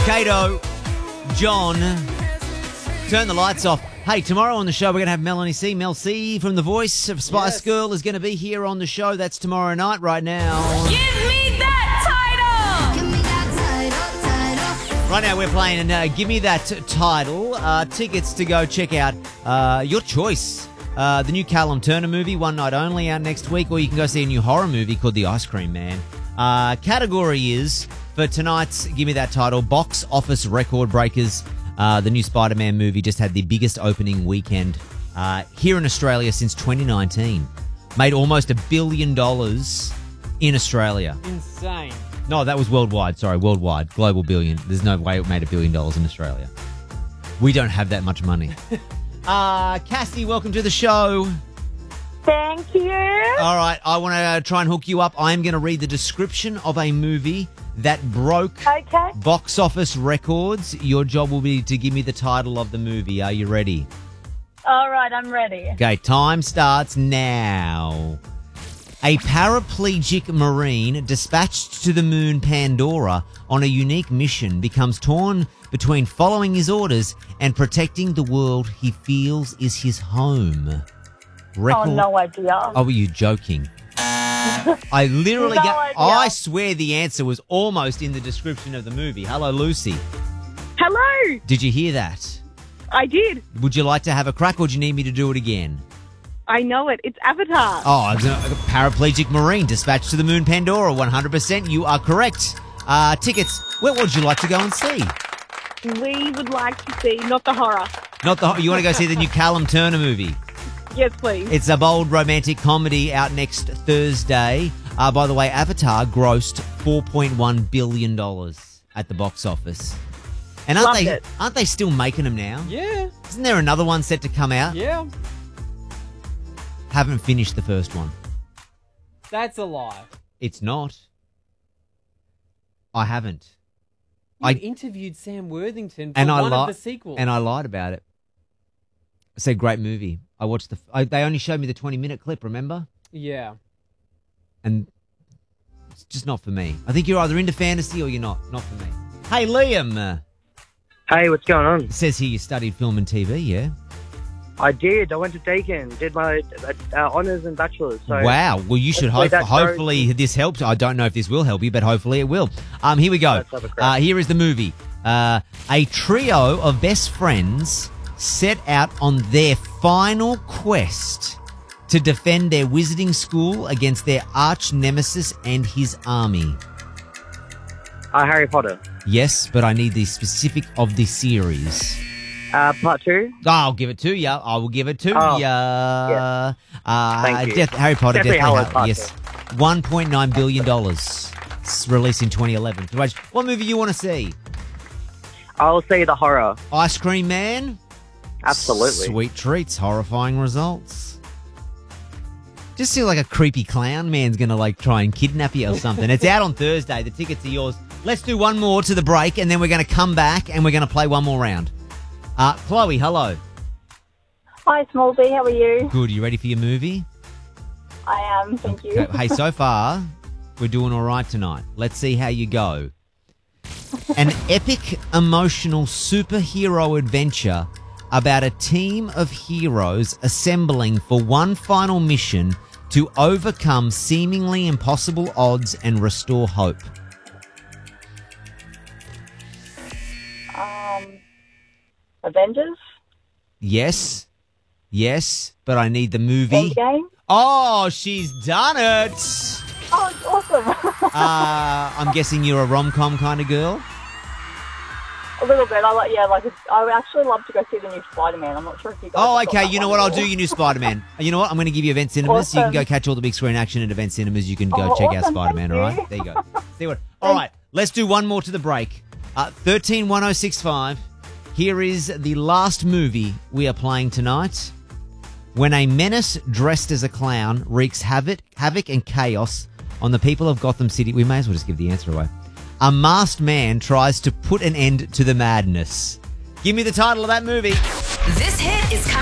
Kato, John, turn the lights off. Hey, tomorrow on the show, we're going to have Melanie C. Mel C from The Voice of Spice Girl is going to be here on the show. That's tomorrow night right now. Give me that title! Give me that title. Right now we're playing Give Me That Title. Tickets to go check out your choice. The new Callum Turner movie, One Night Only, out next week. Or you can go see a new horror movie called The Ice Cream Man. Category is, for tonight's Give Me That Title, box office record breakers. The new Spider-Man movie just had the biggest opening weekend here in Australia since 2019. Made almost $1 billion in Australia. Insane. No, that was worldwide. Sorry, worldwide. Global billion. There's no way it made $1 billion in Australia. We don't have that much money. Cassie, welcome to the show. Thank you. All right, I want to try and hook you up. I'm going to read the description of a movie that broke box office records. Your job will be to give me the title of the movie. Are you ready? All right, I'm ready. Okay, time starts now. A paraplegic Marine dispatched to the moon Pandora on a unique mission becomes torn between following his orders and protecting the world he feels is his home. Oh, no idea. Oh, were you joking? I literally I swear the answer was almost in the description of the movie. Hello, Lucy. Hello. Did you hear that? I did. Would you like to have a crack or do you need me to do it again? I know it. It's Avatar. Oh, a paraplegic Marine dispatched to the moon Pandora. 100%. You are correct. Tickets. Where would you like to go and see? We would like to see, not the horror. You want to go see the new Callum Turner movie? Yes, please. It's a bold romantic comedy out next Thursday. By the way, Avatar grossed $4.1 billion at the box office. And aren't they still making them now? Yeah. Isn't there another one set to come out? Yeah. Haven't finished the first one. That's a lie. It's not. I haven't. I interviewed Sam Worthington for one of the sequels. And I lied about it. I said, great movie. I watched they only showed me the 20-minute clip, remember? Yeah. And it's just not for me. I think you're either into fantasy or you're not. Not for me. Hey, Liam. Hey, what's going on? It says here you studied film and TV, yeah? I did. I went to Deakin, did my honours and bachelor's. So wow. Well, you should hopefully this helps. I don't know if this will help you, but hopefully it will. Here we go. Here is the movie. A trio of best friends set out on their final quest to defend their wizarding school against their arch nemesis and his army. Harry Potter. Yes, but I need the specific of the series. Part 2. I'll give it to you. I will give it to you. Yeah. Thank you. Harry Potter. Deathly Hallows Part yes. $1.9 billion. It's released in 2011. What movie you want to see? I'll say the horror. Ice Cream Man? Absolutely. Sweet treats, horrifying results. Just feel like a creepy clown man's going to try and kidnap you or something. It's out on Thursday. The tickets are yours. Let's do one more to the break and then we're going to come back and we're going to play one more round. Chloe, hello. Hi, Small B. How are you? Good. You ready for your movie? I am. Thank you. Hey, so far, we're doing all right tonight. Let's see how you go. An epic, emotional superhero adventure about a team of heroes assembling for one final mission to overcome seemingly impossible odds and restore hope. Avengers? Yes, but I need the movie. Endgame? Oh, she's done it. Oh, it's awesome. I'm guessing you're a rom-com kind of girl? A little bit. I would actually love to go see the new Spider-Man. I'm not sure if you guys Oh, okay. You know what? I'll do your new Spider-Man. You know what? I'm going to give you Event Cinemas. Awesome. You can go catch all the big screen action at Event Cinemas. You can go check out Spider-Man, all right? There you go. See what? All right. Let's do one more to the break. 131065. Here is the last movie we are playing tonight. When a menace dressed as a clown wreaks havoc and chaos on the people of Gotham City. We may as well just give the answer away. A masked man tries to put an end to the madness. Give me the title of that movie. This hit is coming.